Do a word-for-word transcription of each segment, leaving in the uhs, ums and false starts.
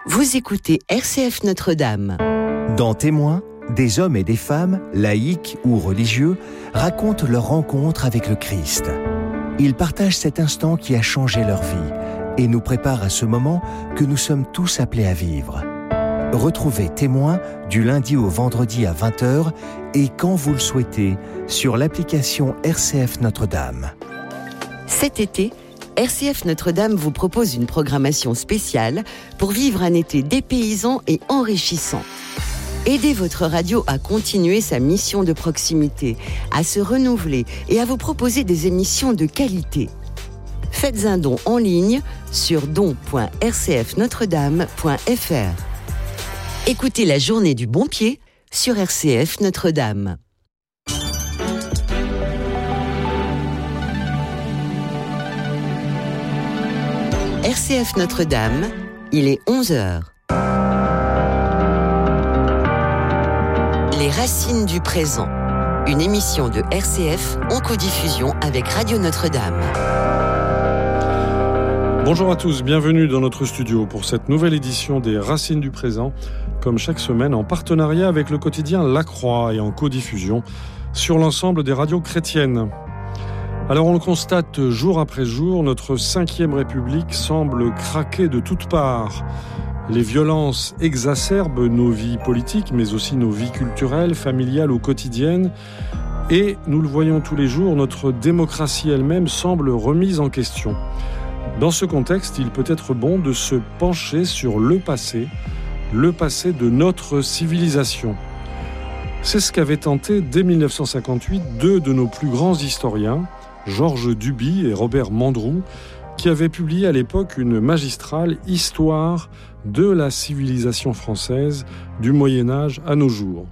Vous écoutez R C F Notre-Dame. Dans Témoins, des hommes et des femmes, laïcs ou religieux, racontent leur rencontre avec le Christ. Ils partagent cet instant qui a changé leur vie et nous préparent à ce moment que nous sommes tous appelés à vivre. Retrouvez Témoins du lundi au vendredi à vingt heures et quand vous le souhaitez sur l'application R C F Notre-Dame. Cet été, R C F Notre-Dame vous propose une programmation spéciale pour vivre un été dépaysant et enrichissant. Aidez votre radio à continuer sa mission de proximité, à se renouveler et à vous proposer des émissions de qualité. Faites un don en ligne sur don point r c f notre dame point f r. Écoutez la journée du bon pied sur R C F Notre-Dame. R C F Notre-Dame, il est onze heures. Les racines du présent, une émission de R C F en codiffusion avec Radio Notre-Dame. Bonjour à tous, bienvenue dans notre studio pour cette nouvelle édition des Racines du présent, comme chaque semaine en partenariat avec le quotidien La Croix et en codiffusion sur l'ensemble des radios chrétiennes. Alors on le constate jour après jour, notre cinquième République semble craquer de toutes parts. Les violences exacerbent nos vies politiques, mais aussi nos vies culturelles, familiales ou quotidiennes. Et nous le voyons tous les jours, notre démocratie elle-même semble remise en question. Dans ce contexte, il peut être bon de se pencher sur le passé, le passé de notre civilisation. C'est ce qu'avaient tenté dès dix-neuf cent cinquante-huit deux de nos plus grands historiens, Georges Duby et Robert Mandrou, qui avaient publié à l'époque une magistrale histoire de la civilisation française du Moyen-Âge à nos jours.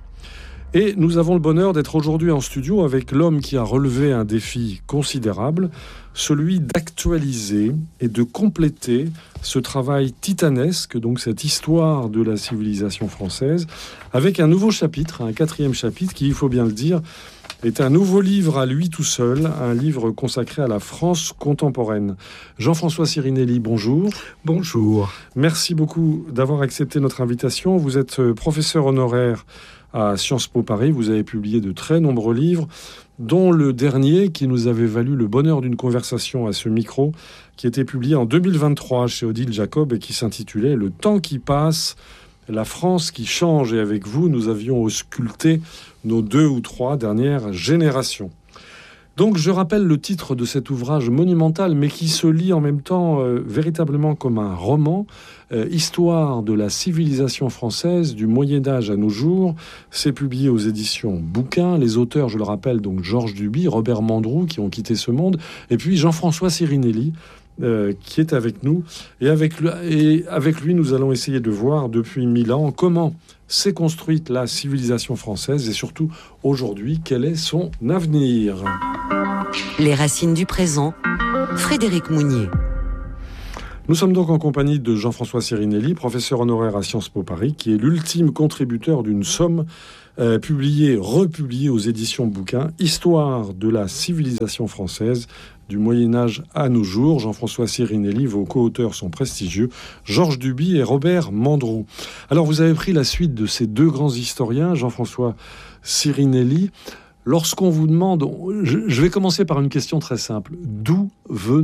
Et nous avons le bonheur d'être aujourd'hui en studio avec l'homme qui a relevé un défi considérable, celui d'actualiser et de compléter ce travail titanesque, donc cette histoire de la civilisation française, avec un nouveau chapitre, un quatrième chapitre qui, il faut bien le dire, est un nouveau livre à lui tout seul, un livre consacré à la France contemporaine. Jean-François Sirinelli, bonjour. Bonjour. Merci beaucoup d'avoir accepté notre invitation. Vous êtes professeur honoraire à Sciences Po Paris. Vous avez publié de très nombreux livres, dont le dernier qui nous avait valu le bonheur d'une conversation à ce micro, qui était publié en deux mille vingt-trois chez Odile Jacob et qui s'intitulait « Le temps qui passe, la France qui change ». Et avec vous, nous avions ausculté nos deux ou trois dernières générations. Donc je rappelle le titre de cet ouvrage monumental, mais qui se lit en même temps euh, véritablement comme un roman, euh, Histoire de la civilisation française du Moyen-Âge à nos jours. C'est publié aux éditions Bouquin. Les auteurs, je le rappelle, donc Georges Duby, Robert Mandrou, qui ont quitté ce monde, et puis Jean-François Sirinelli, Euh, qui est avec nous. Et avec, lui, et avec lui, nous allons essayer de voir depuis mille ans comment s'est construite la civilisation française et surtout, aujourd'hui, quel est son avenir. Les racines du présent, Frédéric Mounier. Nous sommes donc en compagnie de Jean-François Sirinelli, professeur honoraire à Sciences Po Paris, qui est l'ultime contributeur d'une somme euh, publiée, republiée aux éditions Bouquin, Histoire de la civilisation française du Moyen-Âge à nos jours. Jean-François Sirinelli, vos co-auteurs sont prestigieux, Georges Duby et Robert Mandrou. Alors vous avez pris la suite de ces deux grands historiens, Jean-François Sirinelli. Lorsqu'on vous demande, je vais commencer par une question très simple. D'où venons-nous ?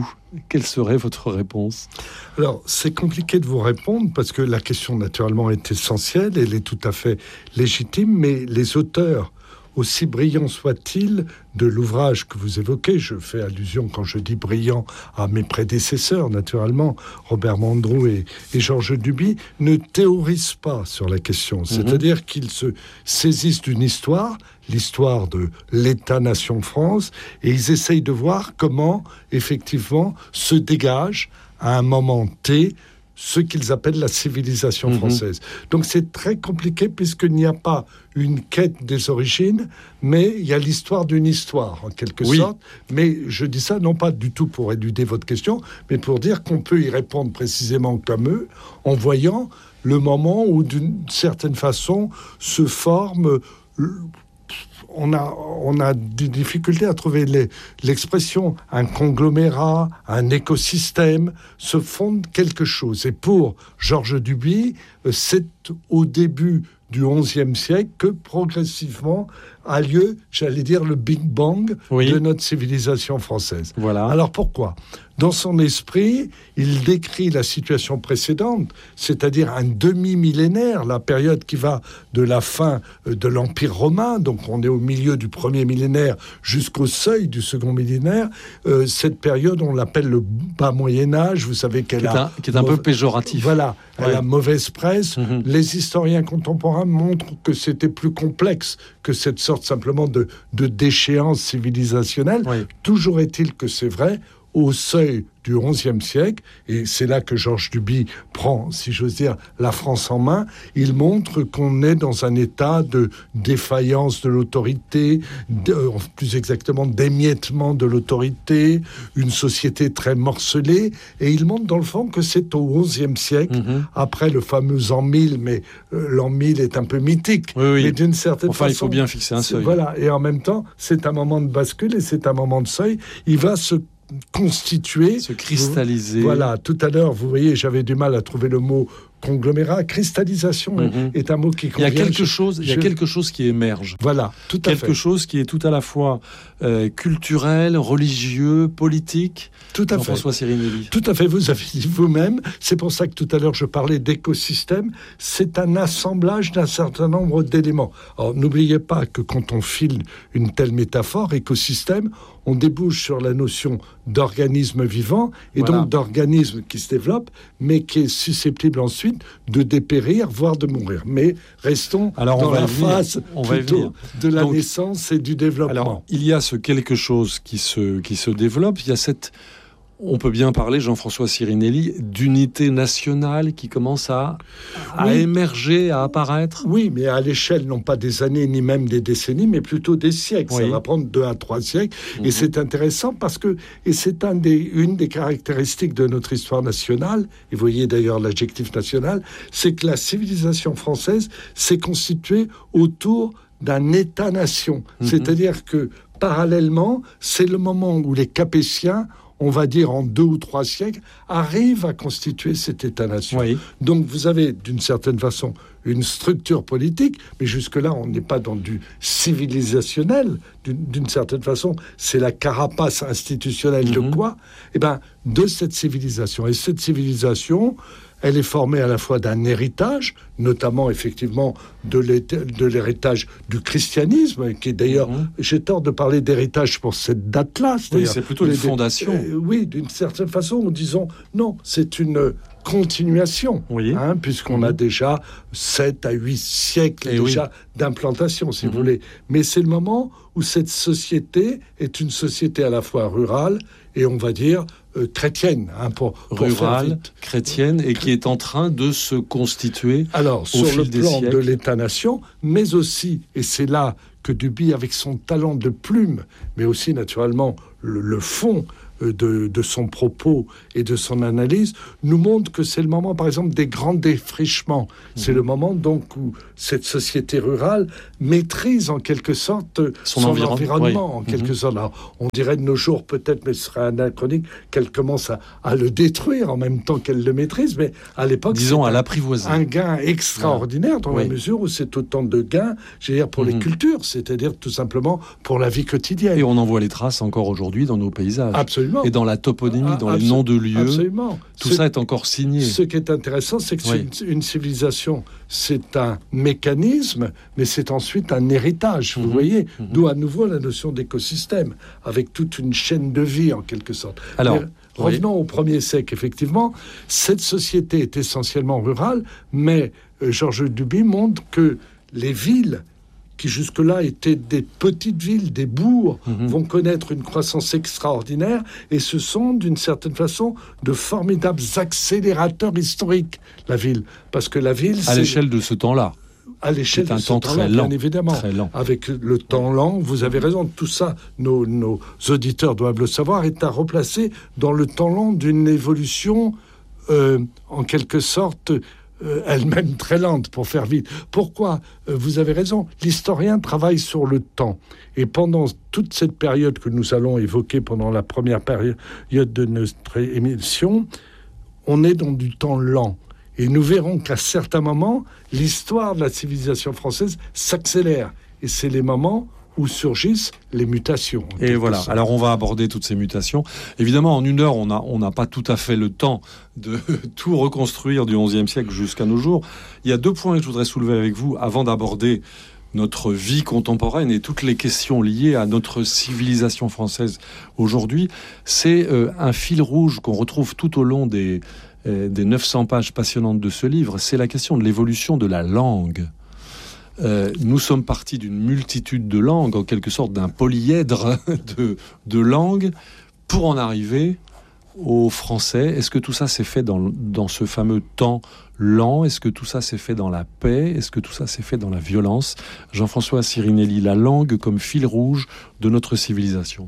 Quelle serait votre réponse ? Alors, c'est compliqué de vous répondre parce que la question, naturellement, est essentielle. Elle est tout à fait légitime, mais les auteurs, aussi brillants soient-ils, de l'ouvrage que vous évoquez, je fais allusion quand je dis brillant à mes prédécesseurs, naturellement, Robert Mandrou et, et Georges Duby, ne théorisent pas sur la question. C'est-à-dire mmh. qu'ils se saisissent d'une histoire, l'histoire de l'État-nation France, et ils essayent de voir comment, effectivement, se dégage à un moment T ce qu'ils appellent la civilisation mmh. française. Donc c'est très compliqué puisqu'il n'y a pas une quête des origines, mais il y a l'histoire d'une histoire, en quelque oui. sorte. Mais je dis ça non pas du tout pour éluder votre question, mais pour dire qu'on peut y répondre précisément comme eux, en voyant le moment où, d'une certaine façon, se forme on a, on a des difficultés à trouver les, l'expression un conglomérat, un écosystème, se fonde quelque chose. Et pour Georges Duby, c'est au début du onzième siècle que progressivement a lieu, j'allais dire, le Big Bang oui. de notre civilisation française. Voilà. Alors pourquoi ? Dans son esprit, il décrit la situation précédente, c'est-à-dire un demi-millénaire, la période qui va de la fin de l'Empire romain, donc on est au milieu du premier millénaire jusqu'au seuil du second millénaire. Euh, cette période, on l'appelle le bas Moyen-Âge. Vous savez qu'elle qui est un, a... qui est un peu péjoratif. Voilà, elle ouais. a mauvaise presse. Mm-hmm. Les historiens contemporains montrent que c'était plus complexe que cette sorte simplement de, de déchéance civilisationnelle. Oui. Toujours est-il que c'est vrai, au seuil du onzième siècle, et c'est là que Georges Duby prend, si j'ose dire, la France en main, il montre qu'on est dans un état de défaillance de l'autorité, de, plus exactement d'émiettement de l'autorité, une société très morcelée, et il montre dans le fond que c'est au onzième siècle, mmh. après le fameux an mille, mais euh, l'an mille est un peu mythique, oui, oui. mais d'une certaine enfin, façon... il faut bien fixer un seuil. Voilà, et en même temps, c'est un moment de bascule et c'est un moment de seuil. Il va se constituer, se cristalliser. Vous, voilà, tout à l'heure, vous voyez, j'avais du mal à trouver le mot conglomérat. Cristallisation mm-hmm. est un mot qui convient. Il y a quelque chose, je, il y a quelque chose qui émerge. Voilà, tout à quelque fait. Quelque chose qui est tout à la fois euh, culturel, religieux, politique. Tout à fait. Jean-François Sirinelli. Tout à fait, vous avez dit vous-même. C'est pour ça que tout à l'heure, je parlais d'écosystème. C'est un assemblage d'un certain nombre d'éléments. Alors, n'oubliez pas que quand on file une telle métaphore, écosystème, on débouche sur la notion d'organisme vivant et voilà. donc d'organisme qui se développe, mais qui est susceptible ensuite de dépérir, voire de mourir. Mais restons alors, dans la phase on va plutôt de la donc, naissance et du développement. Alors, il y a ce quelque chose qui se, qui se développe, il y a cette... On peut bien parler, Jean-François Sirinelli, d'unité nationale qui commence à, à oui. émerger, à apparaître. Oui, mais à l'échelle, non pas des années, ni même des décennies, mais plutôt des siècles. Oui. Ça va prendre deux à trois siècles. Mmh. Et c'est intéressant parce que, et c'est un des, une des caractéristiques de notre histoire nationale, et vous voyez d'ailleurs l'adjectif national, c'est que la civilisation française s'est constituée autour d'un État-nation. Mmh. C'est-à-dire que, parallèlement, c'est le moment où les Capétiens, on va dire en deux ou trois siècles, arrive à constituer cet État-nation. Oui. Donc vous avez d'une certaine façon une structure politique, mais jusque-là on n'est pas dans du civilisationnel. D'une, d'une certaine façon, c'est la carapace institutionnelle mm-hmm. de quoi ? Eh bien, de cette civilisation. Et cette civilisation, elle est formée à la fois d'un héritage, notamment effectivement de, de l'héritage du christianisme, qui est d'ailleurs, mmh. j'ai tort de parler d'héritage pour cette date-là. Oui, c'est plutôt une fondation. Euh, oui, d'une certaine façon, disons, non, c'est une continuation, oui. hein, puisqu'on mmh. a déjà sept à huit siècles Et déjà oui. d'implantation, si mmh. vous voulez. Mais c'est le moment où cette société est une société à la fois rurale et on va dire euh, chrétienne, hein, pour, pour rurale, chrétienne, et qui est en train de se constituer. Alors, au sur fil le des plan siècles. de l'État-nation, mais aussi, et c'est là que Duby, avec son talent de plume, mais aussi naturellement le, le fond de, de son propos et de son analyse, nous montre que c'est le moment, par exemple, des grands défrichements. Mmh. C'est le moment, donc, où cette société rurale maîtrise, en quelque sorte, son, son environ... environnement, oui. en quelque mmh. sorte. Alors, on dirait de nos jours, peut-être, mais ce serait anachronique, qu'elle commence à, à le détruire en même temps qu'elle le maîtrise, mais à l'époque, disons, c'est à un, l'apprivoiser. Un gain extraordinaire, dans oui. la mesure où c'est autant de gains, je veux dire, pour mmh. les cultures, c'est-à-dire tout simplement pour la vie quotidienne. Et on en voit les traces encore aujourd'hui dans nos paysages. Absolument. Et dans la toponymie, ah, dans absolu- les noms de lieux, absolument. tout ce, ça est encore signé. Ce qui est intéressant, c'est que oui. c'est une, une civilisation, c'est un mécanisme, mais c'est ensuite un héritage, vous mmh. voyez, mmh. d'où à nouveau la notion d'écosystème, avec toute une chaîne de vie, en quelque sorte. Alors, mais, revenons oui. au premier siècle, effectivement, cette société est essentiellement rurale, mais euh, Georges Duby montre que les villes qui jusque-là étaient des petites villes, des bourgs, mmh. vont connaître une croissance extraordinaire et ce sont, d'une certaine façon, de formidables accélérateurs historiques, la ville. Parce que la ville... À c'est... l'échelle de ce temps-là. À l'échelle c'est de un ce temps temps-là, très lent, bien évidemment. Très lent. Avec le temps lent, vous avez raison, tout ça, nos, nos auditeurs doivent le savoir, est à replacer dans le temps lent d'une évolution, euh, en quelque sorte... euh, elle-même très lente pour faire vite. Pourquoi ? euh, Vous avez raison, l'historien travaille sur le temps. Et pendant toute cette période que nous allons évoquer pendant la première période de notre émission, on est dans du temps lent. Et nous verrons qu'à certains moments, l'histoire de la civilisation française s'accélère. Et c'est les moments où surgissent les mutations. Et voilà, sorte. Alors on va aborder toutes ces mutations. Évidemment, en une heure, on n'a on n'a pas tout à fait le temps de tout reconstruire du onzième siècle jusqu'à nos jours. Il y a deux points que je voudrais soulever avec vous avant d'aborder notre vie contemporaine et toutes les questions liées à notre civilisation française aujourd'hui. C'est euh, un fil rouge qu'on retrouve tout au long des, euh, des neuf cents pages passionnantes de ce livre. C'est la question de l'évolution de la langue. Euh, nous sommes partis d'une multitude de langues, en quelque sorte d'un polyèdre de, de langues, pour en arriver au français. Est-ce que tout ça s'est fait dans, dans ce fameux temps lent ? Est-ce que tout ça s'est fait dans la paix ? Est-ce que tout ça s'est fait dans la violence ? Jean-François Sirinelli, la langue comme fil rouge de notre civilisation.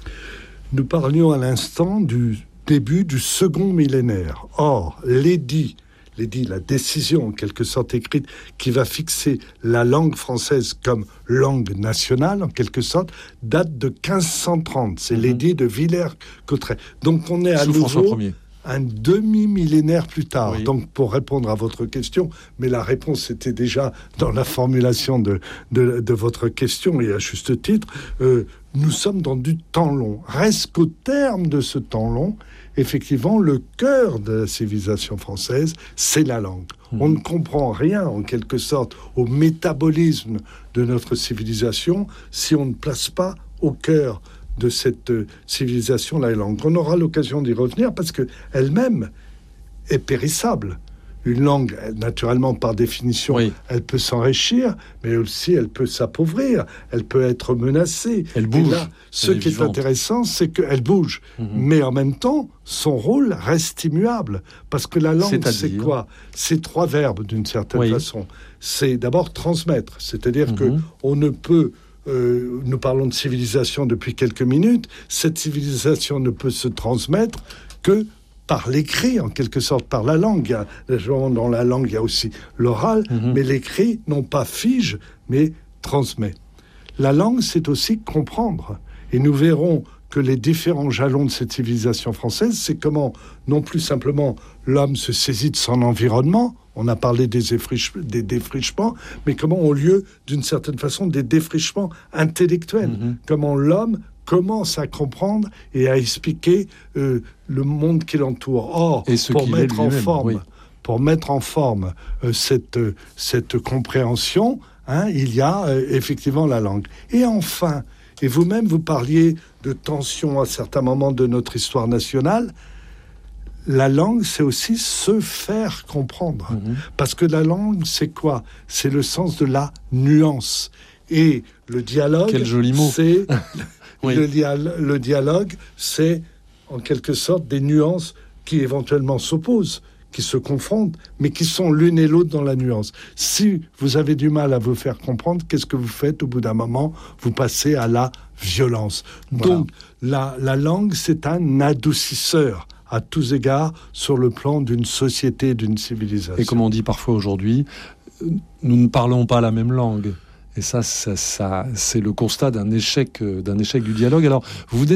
Nous parlions à l'instant du début du second millénaire. Or, l'édit L'édit, la décision en quelque sorte écrite qui va fixer la langue française comme langue nationale en quelque sorte date de quinze cent trente. C'est mmh. l'édit de Villers-Cotterêts. Donc on est à Sous nouveau un demi-millénaire plus tard. Oui. Donc pour répondre à votre question, mais la réponse était déjà dans la formulation de, de, de votre question et à juste titre, euh, nous sommes dans du temps long. Reste qu'au terme de ce temps long, effectivement, le cœur de la civilisation française, c'est la langue. Mmh. On ne comprend rien, en quelque sorte, au métabolisme de notre civilisation si on ne place pas au cœur de cette euh, civilisation la langue. On aura l'occasion d'y revenir parce qu'elle-même est périssable. Une langue, naturellement, par définition, oui. elle peut s'enrichir, mais aussi elle peut s'appauvrir, elle peut être menacée. Elle bouge. Et là, ce qui est intéressant, c'est qu'elle bouge. Mm-hmm. Mais en même temps, son rôle reste immuable. Parce que la langue, c'est-à-dire... c'est quoi ? C'est trois verbes, d'une certaine oui. façon. C'est d'abord transmettre, c'est-à-dire mm-hmm. qu'on ne peut... Euh, nous parlons de civilisation depuis quelques minutes. Cette civilisation ne peut se transmettre que par l'écrit, en quelque sorte, par la langue. Dans la langue, il y a aussi l'oral, mmh. mais l'écrit, non pas fige, mais transmet. La langue, c'est aussi comprendre. Et nous verrons que les différents jalons de cette civilisation française, c'est comment, non plus simplement, l'homme se saisit de son environnement, on a parlé des, effriche, des défrichements, mais comment ont lieu, d'une certaine façon, des défrichements intellectuels. Mmh. Comment l'homme commence à comprendre et à expliquer euh, le monde qui l'entoure. Or, pour mettre, en forme, oui. pour mettre en forme euh, cette, euh, cette compréhension, hein, il y a euh, effectivement la langue. Et enfin, et vous-même, vous parliez de tension à certains moments de notre histoire nationale, la langue, c'est aussi se faire comprendre. Mmh. Parce que la langue, c'est quoi ? C'est le sens de la nuance. Et le dialogue, quel joli mot. c'est... Oui. Le, dia- le dialogue, c'est en quelque sorte des nuances qui éventuellement s'opposent, qui se confondent, mais qui sont l'une et l'autre dans la nuance. Si vous avez du mal à vous faire comprendre, qu'est-ce que vous faites au bout d'un moment ? Vous passez à la violence. Voilà. Donc, la, la langue, c'est un adoucisseur à tous égards sur le plan d'une société, d'une civilisation. Et comme on dit parfois aujourd'hui, nous ne parlons pas la même langue. Et ça, ça, ça c'est le constat d'un échec, d'un échec du dialogue. Alors, vous